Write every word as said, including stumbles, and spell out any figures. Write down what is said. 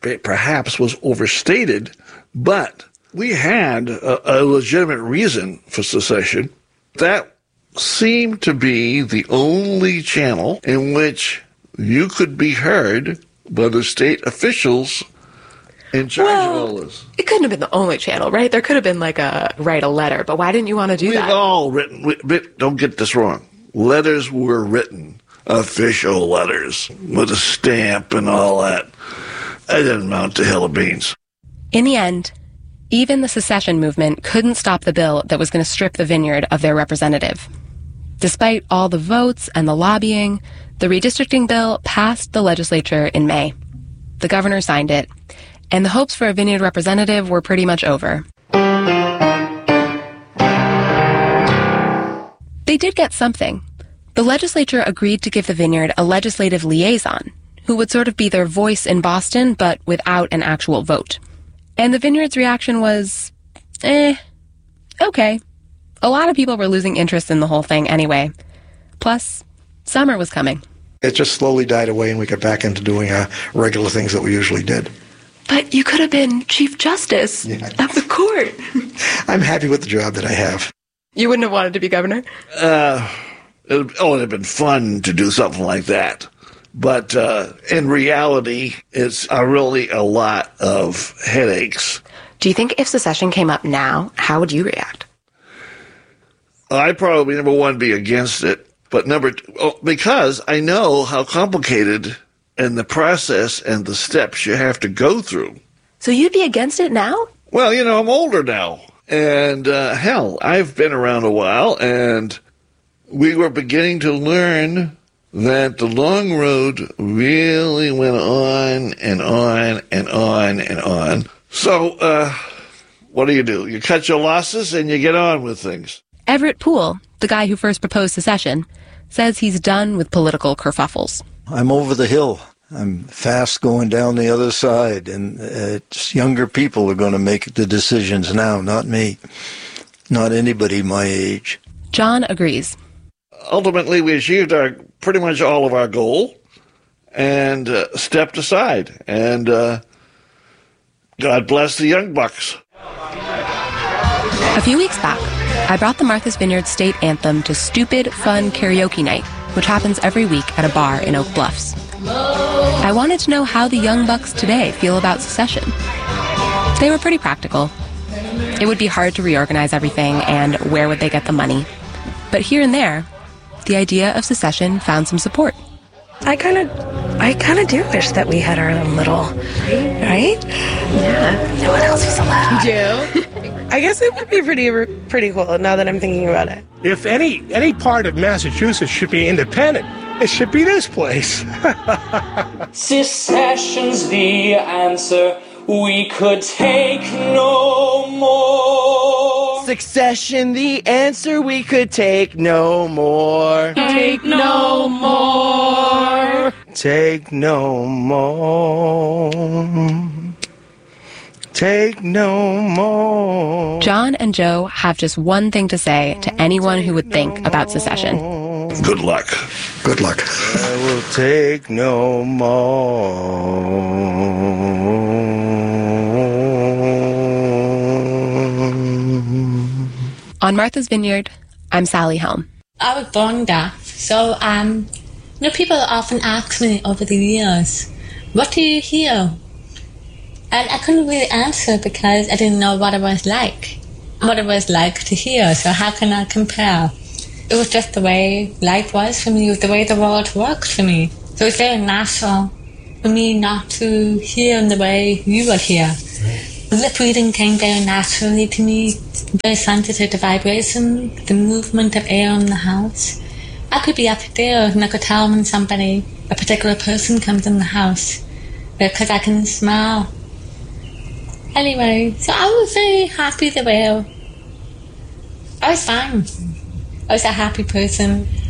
perhaps was overstated, but we had a, a legitimate reason for secession. That seemed to be the only channel in which you could be heard by the state officials in charge well, of all this. It couldn't have been the only channel, right? There could have been like a write a letter, but why didn't you want to do We've that? We've all written, we, don't get this wrong, letters were written, official letters, with a stamp and all that. That didn't amount to hill of beans. In the end, even the secession movement couldn't stop the bill that was going to strip the vineyard of their representative. Despite all the votes and the lobbying, the redistricting bill passed the legislature in May. The governor signed it, and the hopes for a vineyard representative were pretty much over. They did get something. The legislature agreed to give the vineyard a legislative liaison, who would sort of be their voice in Boston, but without an actual vote. And the vineyard's reaction was, eh, okay. A lot of people were losing interest in the whole thing anyway. Plus, summer was coming. It just slowly died away and we got back into doing uh, regular things that we usually did. But you could have been Chief Justice yeah. of the court. I'm happy with the job that I have. You wouldn't have wanted to be governor? Uh, it, oh, it would have been fun to do something like that. But uh, in reality, it's uh, really a lot of headaches. Do you think if secession came up now, how would you react? I probably, number one, be against it. But number two, oh, because I know how complicated and the process and the steps you have to go through. So you'd be against it now? Well, you know, I'm older now. And, uh, hell, I've been around a while, and we were beginning to learn that the long road really went on and on and on and on. So, uh, what do you do? You cut your losses and you get on with things. Everett Poole, the guy who first proposed secession, says he's done with political kerfuffles. I'm over the hill. I'm fast going down the other side, and it's younger people are going to make the decisions now, not me, not anybody my age. John agrees. Ultimately, we achieved our pretty much all of our goal and uh, stepped aside. And uh, God bless the young bucks. A few weeks back, I brought the Martha's Vineyard state anthem to Stupid Fun Karaoke Night, which happens every week at a bar in Oak Bluffs. I wanted to know how the young bucks today feel about secession. They were pretty practical. It would be hard to reorganize everything, and where would they get the money? But here and there, the idea of secession found some support. I kind of, I kind of do wish that we had our own little, right? Yeah. No one else was allowed. You do? I guess it would be pretty, pretty cool now that I'm thinking about it. If any any part of Massachusetts should be independent, it should be this place. Secession's the answer. We could take no more. Succession, the answer. We could take no more. Take no more. Take no more. Take no more. John and Joe have just one thing to say to anyone who would think about secession. Good luck. Good luck. I will take no more. On Martha's Vineyard, I'm Sally Helm. I was born deaf, so um, you know, people often ask me over the years, "What do you hear?" And I couldn't really answer because I didn't know what it was like, what it was like to hear. So how can I compare? It was just the way life was for me. It was the way the world worked for me. So it's very natural for me not to hear in the way you would hear. Lip reading came very naturally to me. Very sensitive to vibration, the movement of air in the house. I could be upstairs and I could tell when somebody, a particular person comes in the house because I can smell. Anyway, so I was very happy the way I, I was fine. I was a happy person.